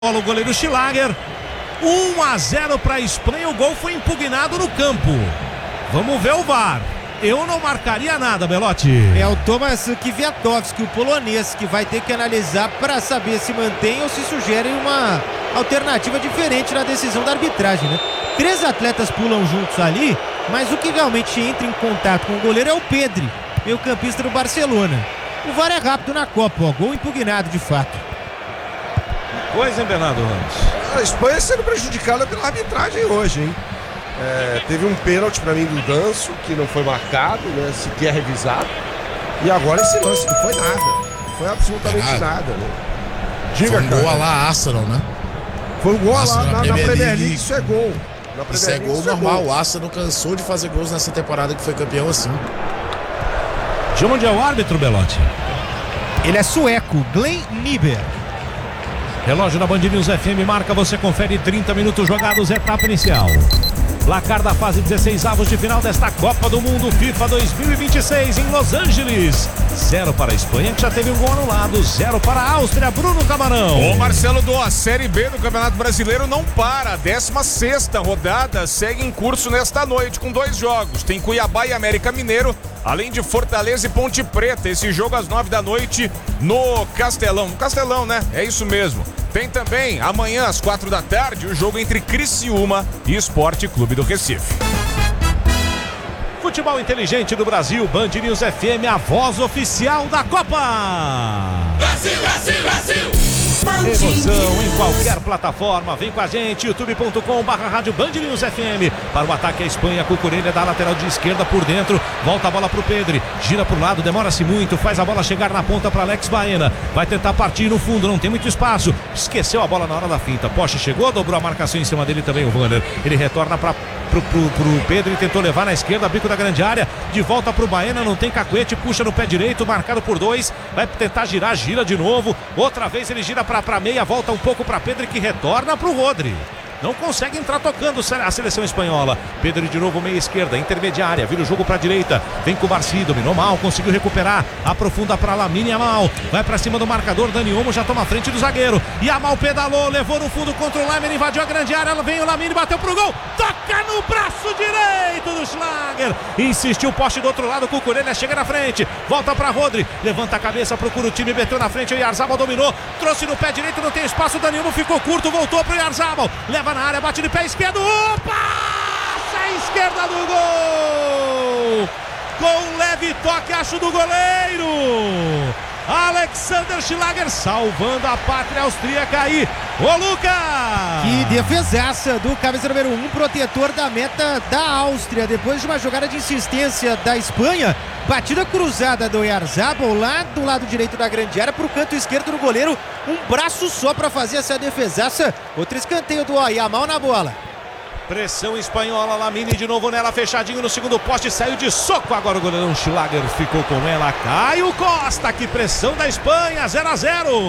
Bola o goleiro Schlager. 1-0 para a Espanha. O gol foi impugnado no campo. Vamos ver o VAR. Eu não marcaria nada, Belotti. É o Tomasz Kwiatkowski, o polonês, que vai ter que analisar para saber se mantém ou se sugere uma alternativa diferente na decisão da arbitragem, né? 3 atletas pulam juntos ali, mas o que realmente entra em contato com o goleiro é o Pedri, meio-campista do Barcelona. O VAR é rápido na Copa, ó, gol impugnado de fato. Coisa, hein, Bernardo Ramos? A Espanha sendo prejudicada pela arbitragem hoje, hein? Teve um pênalti pra mim do Danso, que não foi marcado, né? Sequer revisado. E agora esse lance, não foi nada. Não foi absolutamente nada, né? Diga, foi um gol lá Arsenal, né? Foi um gol lá na Premier League, isso é gol. Isso é gol normal. O Arsenal cansou de fazer gols nessa temporada que foi campeão assim. Chama onde é o árbitro, Belotti? Ele é sueco, Glenn Nieber. Relógio da Band News FM marca, você confere 30 minutos jogados, etapa inicial. Placar da fase 16avos de final desta Copa do Mundo FIFA 2026 em Los Angeles. 0 para a Espanha, que já teve um gol anulado. 0 para a Áustria, Bruno Camarão. O Marcelo do A Série B do Campeonato Brasileiro não para. A 16ª rodada segue em curso nesta noite com 2 jogos. Tem Cuiabá e América Mineiro, além de Fortaleza e Ponte Preta. Esse jogo às 9 da noite no Castelão. No Castelão, né? É isso mesmo. Tem também, amanhã às 4 da tarde, o jogo entre Criciúma e Sport Clube do Recife. Futebol inteligente do Brasil, Band News FM, a voz oficial da Copa. Brasil, Brasil, Brasil! Emoção em qualquer plataforma, vem com a gente, youtube.com/rádio Band News FM. Para o ataque a Espanha, Cucurella da lateral de esquerda por dentro, volta a bola pro Pedri, gira pro lado, demora-se muito, faz a bola chegar na ponta para Alex Baena, vai tentar partir no fundo, não tem muito espaço, esqueceu a bola na hora da finta, Poche chegou, dobrou a marcação em cima dele também o Wanner, ele retorna pro Pedri, tentou levar na esquerda, bico da grande área, de volta pro Baena, não tem cacuete, puxa no pé direito, marcado por 2, vai tentar girar, gira de novo, outra vez ele gira pra meia, volta um pouco pra Pedri, que retorna pro Rodri. Não consegue entrar tocando a seleção espanhola. Pedri de novo, meia esquerda, intermediária, vira o jogo pra direita, vem com o Barci, dominou mal, conseguiu recuperar, aprofunda pra Lamine Yamal, vai pra cima do marcador, Dani Olmo já toma a frente do zagueiro, Yamal pedalou, levou no fundo contra o Lamer, invadiu a grande área, vem o Lamine, bateu pro gol, toca no braço direito do Schlager, insistiu o poste do outro lado, Cucurella chega na frente, volta pra Rodri, levanta a cabeça, procura o time, meteu na frente, o Oyarzabal dominou, trouxe no pé direito, não tem espaço, o Dani Olmo ficou curto, voltou pro Oyarzabal, leva na área, bate de pé esquerdo, opa! A esquerda do gol! Com leve toque, acho, do goleiro! Alexander Schlager salvando a pátria austríaca aí. Ô, Lucas! Que defesaça do camisa número 1, protetor da meta da Áustria. Depois de uma jogada de insistência da Espanha, batida cruzada do Oyarzabal lá do lado direito da grande área pro canto esquerdo do goleiro. Um braço só para fazer essa defesaça. Outro escanteio do Yamal na bola. Pressão espanhola, Lamine de novo nela, fechadinho no segundo poste, saiu de soco, agora o goleirão Schlager ficou com ela, Caio Costa, que pressão da Espanha, 0-0.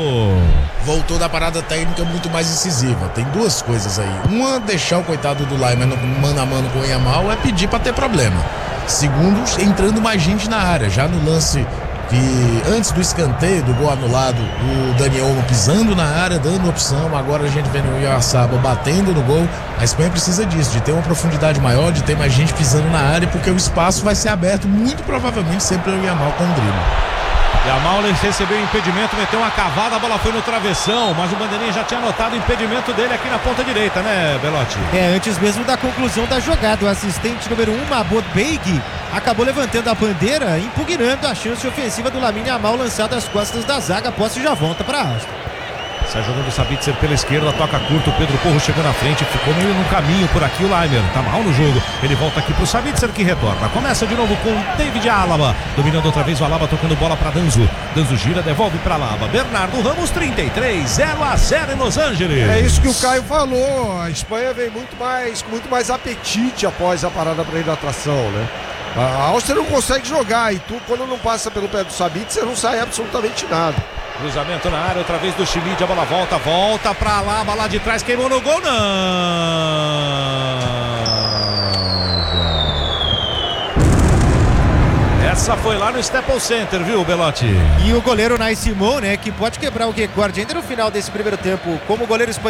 Voltou da parada técnica muito mais incisiva, tem 2 coisas aí, uma, deixar o coitado do Laimer mano a mano com o Yamal é pedir pra ter problema, segundo, entrando mais gente na área, já no lance que antes do escanteio, do gol anulado, o Dani Olmo pisando na área, dando opção, agora a gente vendo o Oyarzabal batendo no gol. A Espanha precisa disso, de ter uma profundidade maior, de ter mais gente pisando na área, porque o espaço vai ser aberto, muito provavelmente sempre o Yamal com o drible. Yamal recebeu o impedimento, meteu uma cavada, a bola foi no travessão, mas o bandeirinha já tinha anotado o impedimento dele aqui na ponta direita, né, Belotti? Antes mesmo da conclusão da jogada, o assistente número 1, Mahmoud Beig, acabou levantando a bandeira, impugnando a chance ofensiva do Lamine Yamal, lançada às costas da zaga, a posse já volta para a Áustria. Sai jogando o Sabitzer pela esquerda, toca curto, o Pedro Porro chegou na frente, ficou meio no caminho por aqui, o Laimer tá mal no jogo, ele volta aqui pro Sabitzer, que retorna, começa de novo com David Alaba, dominando outra vez o Alaba, tocando bola pra Danzo gira, devolve pra Alaba, Bernardo Ramos, 33, 0-0 em Los Angeles. É isso que o Caio falou, a Espanha vem com muito mais apetite após a parada para hidratação, né? A Áustria não consegue jogar e quando não passa pelo pé do Sabitzer, não sai absolutamente nada. Cruzamento na área, outra vez do Schmid, a bola volta pra Alaba, lá de trás, queimou no gol, não! Essa foi lá no Staples Center, viu, Belotti? E o goleiro Nai Simon, né, que pode quebrar o recorde ainda no final desse primeiro tempo, como goleiro espanhol.